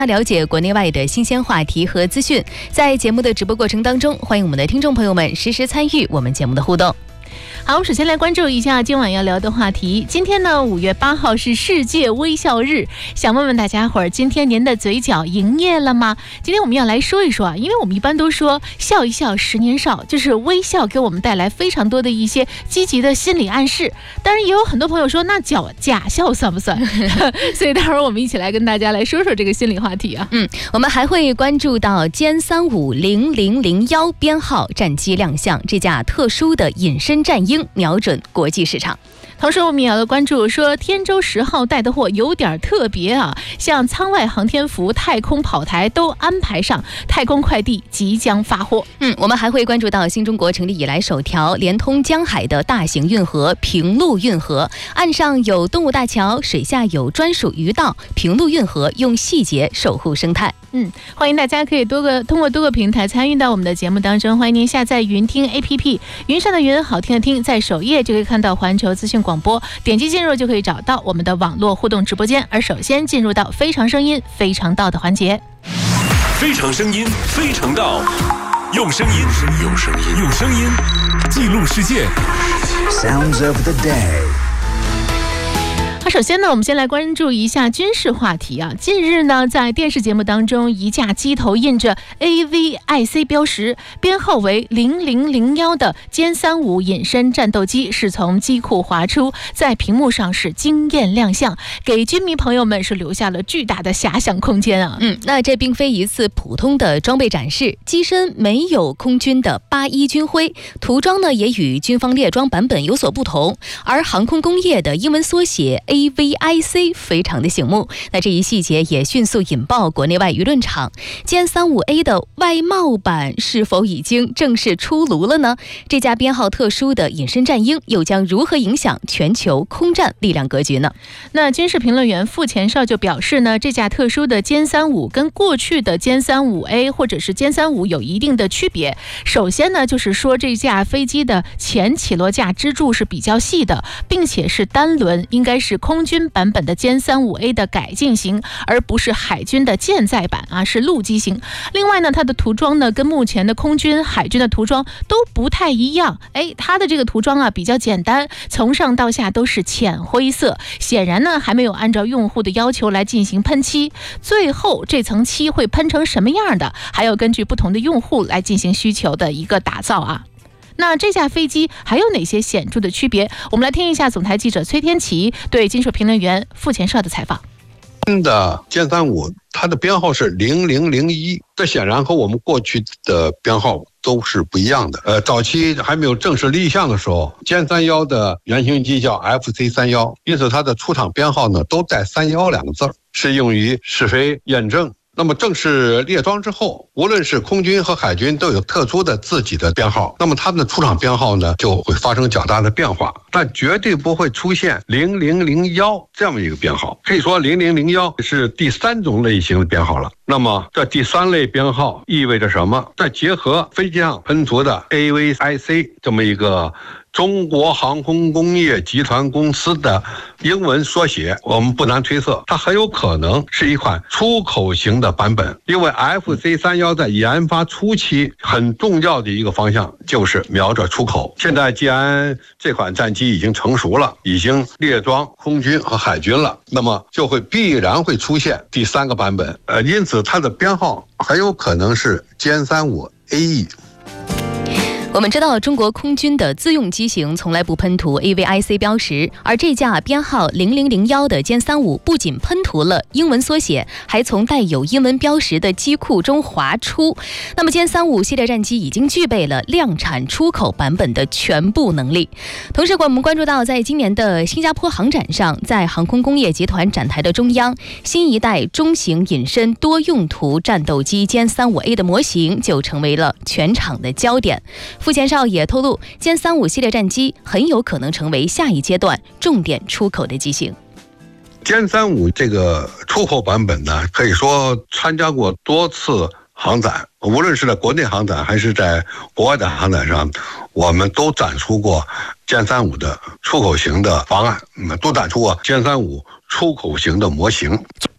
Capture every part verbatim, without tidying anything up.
了解国内外的新鲜话题和资讯。在节目的直播过程当中，欢迎我们的听众朋友们实时参与我们节目的互动。 好，我们首先来关注一下今晚要聊的话题。今天呢，五月八号是世界微笑日，想问问大家伙儿，今天您的嘴角营业了吗？今天我们要来说一说啊，因为我们一般都说笑一笑十年少，就是微笑给我们带来非常多的一些积极的心理暗示。当然，也有很多朋友说，那假假笑算不算？所以待会儿我们一起来跟大家来说说这个心理话题啊。 嗯，我们还会关注到歼三五零零零幺编号战机亮相，这架特殊的隐身战鹰瞄准国际市场。 同时我们也要关注说，天舟十号带的货有点特别啊，像舱外航天服、太空跑台都安排上，太空快递即将发货。 嗯，我们还会关注到新中国成立以来首条连通江海的大型运河平陆运河，岸上有动物大桥，水下有专属鱼道，平陆运河用细节守护生态。 嗯，欢迎大家可以多个通过多个平台参与到我们的节目当中，欢迎您下载云听 A P P， 云上的云，好听的听，在首页就可以看到环球资讯广播，点击进入就可以找到我们的网络互动直播间。而首先进入到非常声音非常道的环节。 非常声音非常道，用声音用声音用声音记录世界。 Sounds of the day。 好，首先呢，我们先来关注一下军事话题啊。近日呢，在电视节目当中，一架机头印着 A V I C 标识，编号为零零零一的歼三五隐身战斗机是从机库滑出，在屏幕上是惊艳亮相，给军迷朋友们是留下了巨大的遐想空间啊。 嗯，那这并非一次普通的装备展示，机身没有空军的八一军徽，涂装呢也与军方列装版本有所不同，而航空工业的英文缩写 A V I C 非常的醒目，那这一细节也迅速引爆国内外舆论场。歼三五 A 的外贸版是否已经正式出炉了呢？这架编号特殊的隐身战鹰又将如何影响全球空战力量格局呢？ 那军事评论员傅前哨就表示呢，这架特殊的歼三五跟过去的歼三五 A 或者是歼三五有一定的区别。首先呢，就是说这架飞机的前起落架支柱是比较细的，并且是单轮，应该是空军版本的歼三五 A 的改进型，而不是海军的舰载版啊，是陆基型。另外呢，它的涂装呢跟目前的空军、海军的涂装都不太一样。哎，它的这个涂装啊比较简单，从上到下都是浅灰色，显然呢还没有按照用户的要求来进行喷漆。最后这层漆会喷成什么样的，还要根据不同的用户来进行需求的一个打造啊。那这架飞机还有哪些显著的区别？我们来听一下总台记者崔天琪对军事评论员傅前哨的采访。 新的歼三五它的编号是零零零一，这显然和我们过去的编号都是不一样的。呃，早期还没有正式立项的时候，歼三一的原型机叫 F C 三十一，因此它的出厂编号呢都带三一两个字，是用于试飞验证。那么正式列装之后，无论是空军和海军都有特殊的自己的编号，那么他们的出厂编号呢就会发生较大的变化，但绝对不会出现零零零一这么一个编号。可以说零零零一是第三种类型的编号了。那么这第三类编号意味着什么？再结合飞机上喷涂的 A V I C 这么一个中国航空工业集团公司的英文缩写，我们不难推测，它很有可能是一款出口型的版本。因为 F C 三十一在研发初期很重要的一个方向就是瞄着出口。现在既然这款战机已经成熟了，已经列装空军和海军了，那么就会必然会出现第三个版本。呃，因此它的编号很有可能是歼三五 A E。 我们知道中国空军的自用机型从来不喷涂 A V I C 标识，而这架编号零零零一的歼三五不仅喷涂了英文缩写，还从带有英文标识的机库中滑出。那么歼三五系列战机已经具备了量产出口版本的全部能力。同时我们关注到，在今年的新加坡航展上，在航空工业集团展台的中央，新一代中型隐身多用途战斗机歼三五 A 的模型就成为了全场的焦点。傅前哨也透露，歼三五系列战机很有可能成为下一阶段重点出口的机型。 歼三五这个出口版本呢，可以说参加过多次航展，无论是在国内航展还是在国外的航展上，我们都展出过歼三五的出口型的方案，都展出过歼三五出口型的模型。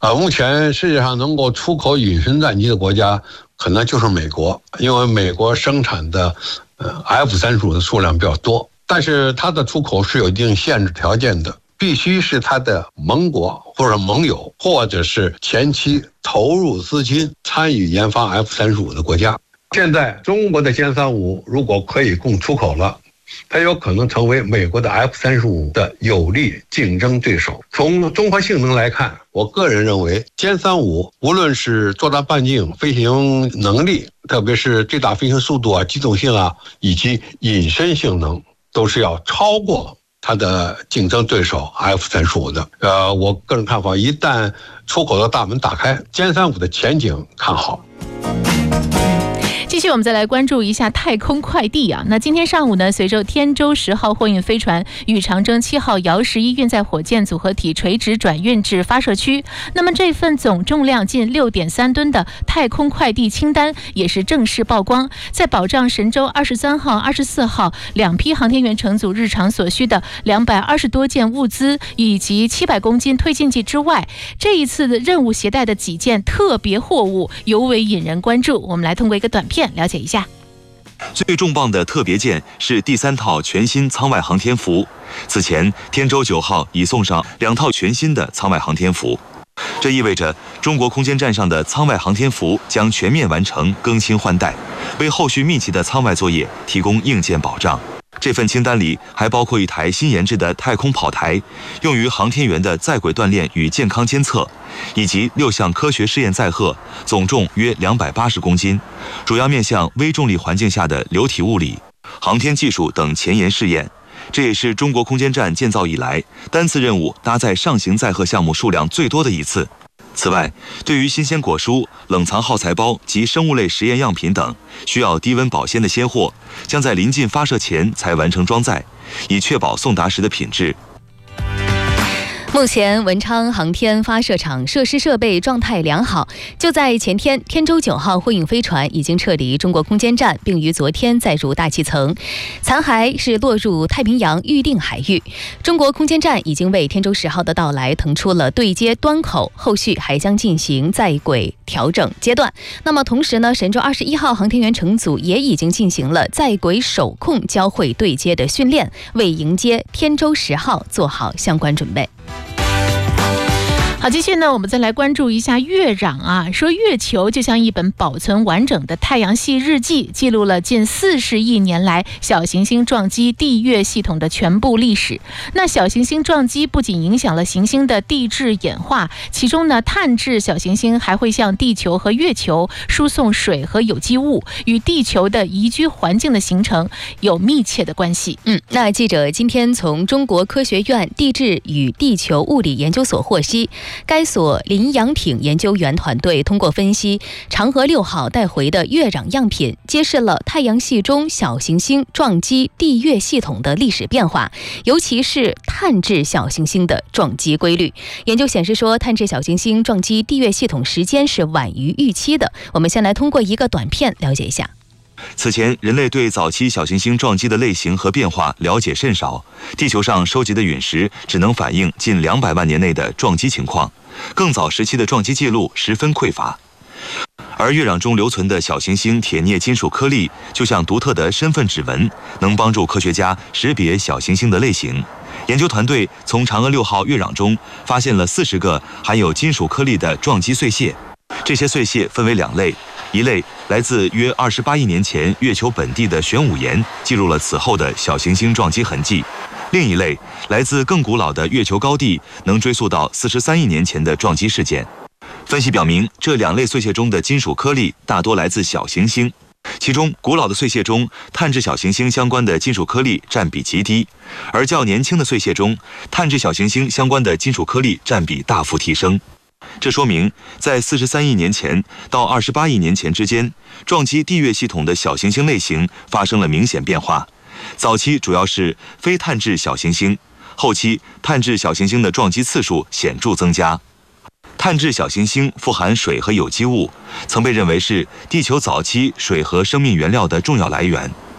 呃，目前世界上能够出口隐身战机的国家，可能就是美国，因为美国生产的呃 F 三十五的数量比较多，但是它的出口是有一定限制条件的，必须是它的盟国或者盟友，或者是前期投入资金参与研发 F 三十五的国家。现在中国的歼三五如果可以供出口了，它有可能成为美国的 F 三十五的有力竞争对手。从综合性能来看，我个人认为歼三五无论是作战半径、飞行能力，特别是最大飞行速度啊、机动性啊，以及隐身性能，都是要超过它的竞争对手 F 三十五的。呃，我个人看法，一旦出口的大门打开，歼三五的前景看好。 继续，我们再来关注一下太空快递啊。那今天上午呢，随着天舟十号货运飞船与长征七号遥十一运载火箭组合体垂直转运至发射区，那么这份总重量近六点三吨的太空快递清单也是正式曝光。在保障神舟二十三号、二十四号两批航天员乘组日常所需的两百二十多件物资以及七百公斤推进剂之外，这一次的任务携带的几件特别货物尤为引人关注。我们来通过一个短片了解一下。 最重磅的特别件是第三套全新舱外航天服。此前，天舟九号已送上两套全新的舱外航天服，这意味着中国空间站上的舱外航天服将全面完成更新换代，为后续密集的舱外作业提供硬件保障。这份清单里还包括一台新研制的太空跑台，用于航天员的在轨锻炼与健康监测，以及六项科学试验载荷，总重约两百八十公斤，主要面向微重力环境下的流体物理、航天技术等前沿试验。这也是中国空间站建造以来单次任务搭载上行载荷项目数量最多的一次。此外，对于新鲜果蔬、冷藏耗材包及生物类实验样品等需要低温保鲜的鲜货，将在临近发射前才完成装载，以确保送达时的品质。 目前文昌航天发射场设施设备状态良好。就在前天，天舟九号货运飞船已经撤离中国空间站，并于昨天载入大气层，残骸是落入太平洋预定海域。中国空间站已经为天舟十号的到来腾出了对接端口，后续还将进行在轨调整阶段。那么同时呢，神舟二十一号航天员乘组也已经进行了在轨手控交会对接的训练，为迎接天舟十号做好相关准备。 好，继续呢，我们再来关注一下月壤啊。说月球就像一本保存完整的太阳系日记，记录了近四十亿年来小行星撞击地月系统的全部历史。那小行星撞击不仅影响了行星的地质演化，其中呢，碳质小行星还会向地球和月球输送水和有机物，与地球的宜居环境的形成有密切的关系。 嗯，那记者今天从中国科学院地质与地球物理研究所获悉，该所林洋挺研究员团队通过分析嫦娥六号带回的月壤样品，揭示了太阳系中小行星撞击地月系统的历史变化，尤其是碳质小行星的撞击规律。研究显示说，碳质小行星撞击地月系统时间是晚于预期的。我们先来通过一个短片了解一下。 此前，人类对早期小行星撞击的类型和变化了解甚少，地球上收集的陨石只能反映近两百万年内的撞击情况，更早时期的撞击记录十分匮乏。而月壤中留存的小行星铁镍金属颗粒，就像独特的身份指纹，能帮助科学家识别小行星的类型。研究团队从嫦娥六号月壤中发现了四十个含有金属颗粒的撞击碎屑，这些碎屑分为两类，一类来自约二十八亿年前月球本地的玄武岩，记录了此后的小行星撞击痕迹；另一类来自更古老的月球高地，能追溯到四十三亿年前的撞击事件。分析表明，这两类碎屑中的金属颗粒大多来自小行星，其中古老的碎屑中，碳质小行星相关的金属颗粒占比极低，而较年轻的碎屑中，碳质小行星相关的金属颗粒占比大幅提升。这说明，在四十三亿年前到二十八亿年前之间，撞击地月系统的小行星类型发生了明显变化。早期主要是非碳质小行星，后期碳质小行星的撞击次数显著增加。碳质小行星富含水和有机物，曾被认为是地球早期水和生命原料的重要来源。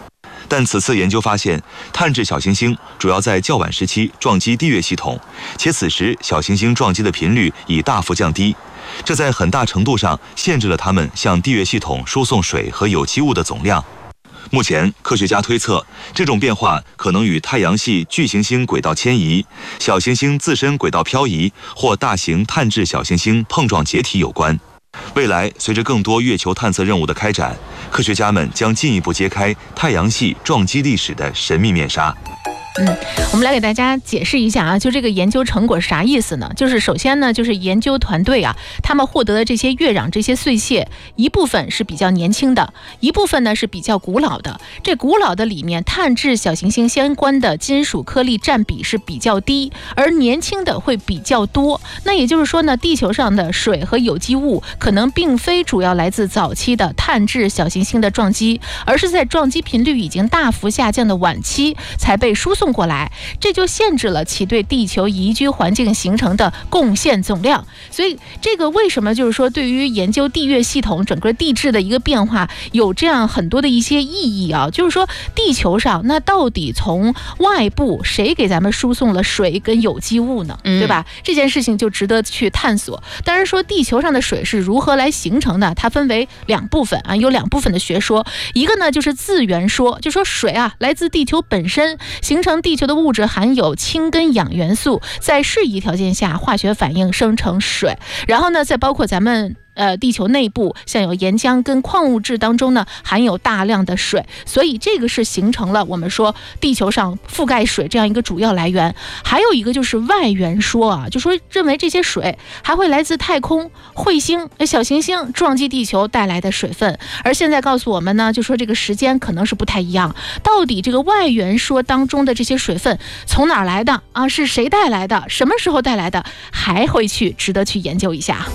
但此次研究发现，碳质小行星主要在较晚时期撞击地月系统，且此时小行星撞击的频率已大幅降低，这在很大程度上限制了它们向地月系统输送水和有机物的总量。目前，科学家推测，这种变化可能与太阳系巨行星轨道迁移、小行星自身轨道漂移或大型碳质小行星碰撞解体有关。未来，随着更多月球探测任务的开展，科学家们将进一步揭开太阳系撞击历史的神秘面纱。 嗯，我们来给大家解释一下啊，就这个研究成果是啥意思呢？就是首先呢，就是研究团队啊，他们获得的这些月壤、这些碎屑，一部分是比较年轻的，一部分呢是比较古老的。这古老的里面，碳质小行星相关的金属颗粒占比是比较低，而年轻的会比较多。那也就是说呢，地球上的水和有机物可能并非主要来自早期的碳质小行星的撞击，而是在撞击频率已经大幅下降的晚期才被输送送过来，这就限制了其对地球宜居环境形成的贡献总量。所以这个为什么就是说对于研究地月系统整个地质的一个变化有这样很多的一些意义啊，就是说地球上那到底从外部谁给咱们输送了水跟有机物呢？对吧？这件事情就值得去探索。当然说地球上的水是如何来形成的，它分为两部分啊，有两部分的学说。一个呢就是自源说，就说水啊来自地球本身，形成地球的物质含有氢跟氧元素，在适宜条件下化学反应生成水，然后呢再包括咱们呃，地球内部像有岩浆跟矿物质当中呢含有大量的水，所以这个是形成了我们说地球上覆盖水这样一个主要来源。还有一个就是外源说啊，就说认为这些水还会来自太空彗星、小行星撞击地球带来的水分。而现在告诉我们呢，就说这个时间可能是不太一样，到底这个外源说当中的这些水分从哪儿来的啊？是谁带来的？什么时候带来的？还会去值得去研究一下。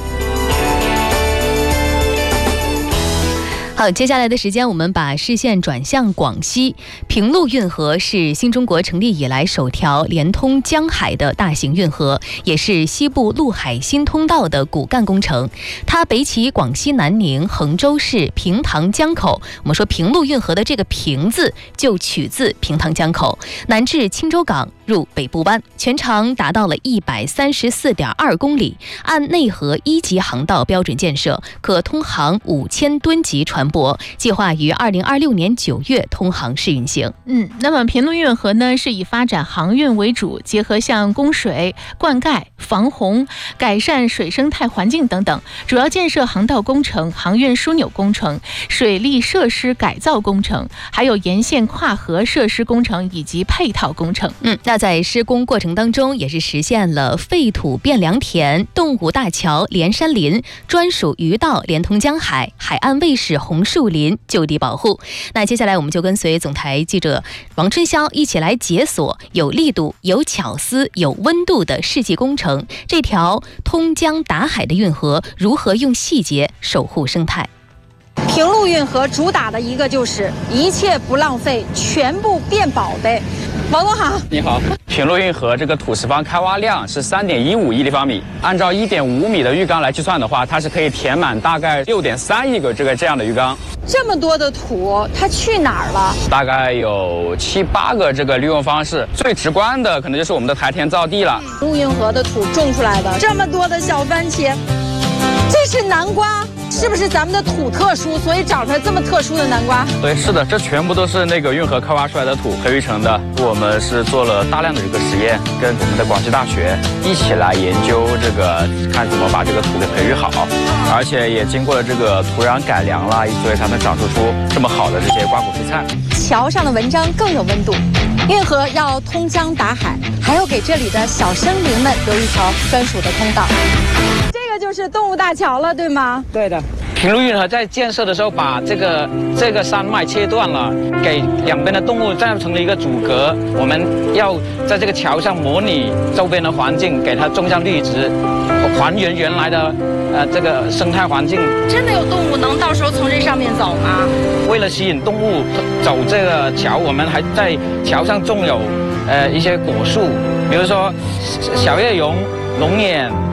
好，接下来的时间我们把视线转向广西。平陆运河是新中国成立以来首条连通江海的大型运河，也是西部陆海新通道的骨干工程。它北起广西南宁衡州市平塘江口，我们说平陆运河的这个平字就取自平塘江口，南至青州港，入北部湾，全长达到了一百三十四点二公里，按内河一级航道标准建设，可通航五千吨级船舶，计划于二零二六年九月通航试运行。 嗯，那么平陆运河呢，是以发展航运为主，结合像供水、灌溉、防洪、改善水生态环境等等，主要建设航道工程、航运枢纽工程、水利设施改造工程，还有沿线跨河设施工程以及配套工程。 嗯，那在施工过程当中，也是实现了废土变良田、动物大桥连山林、专属鱼道连通江海、海岸卫士红树林就地保护。那接下来我们就跟随总台记者王春霄一起来解锁有力度、有巧思、有温度的世纪工程，这条通江达海的运河如何用细节守护生态。 平陆运河主打的一个就是一切不浪费，全部变宝贝。王总好。 你好。平陆运河这个土石方开挖量是三点一五亿立方米，按照一点五米的浴缸来计算的话，它是可以填满大概六点三亿个这个这样的浴缸。 这么多的土，它去哪儿了？ 大概有七八个这个利用方式，最直观的可能就是我们的台田造地了。 陆运河的土种出来的这么多的小番茄，这是南瓜。是不是咱们的土特殊，所以长出来这么特殊的南瓜？ 对，是的，这全部都是那个运河开挖出来的土培育成的。我们是做了大量的这个实验，跟我们的广西大学一起来研究这个，看怎么把这个土给培育好，而且也经过了这个土壤改良啦，所以才能长出出这么好的这些瓜果蔬菜。 桥上的文章更有温度，运河要通江达海，还要给这里的小生灵们留一条专属的通道。这个就是动物大桥了，对吗？ 对的。平陆运河在建设的时候，把这个这个山脉切断了，给两边的动物造成了一个阻隔。我们要在这个桥上模拟周边的环境，给它种上绿植，还原原来的呃这个生态环境。 真的有动物能到时候从这上面走吗？ 为了吸引动物走这个桥，我们还在桥上种有呃一些果树，比如说小叶榕、龙眼、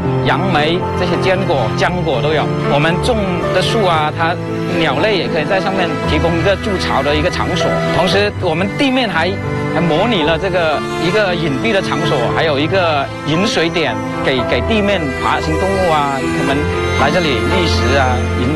杨梅这些坚果、浆果都有。我们种的树啊，它鸟类也可以在上面提供一个筑巢的一个场所。同时，我们地面还还模拟了这个一个隐蔽的场所，还有一个饮水点，给给地面爬行动物啊，它们来这里觅食啊。